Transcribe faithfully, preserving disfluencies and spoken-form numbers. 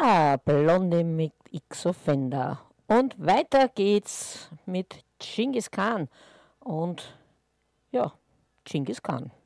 Ja, Blondie mit X-Offender. Und weiter geht's mit Genghis Khan. Und ja, Genghis Khan.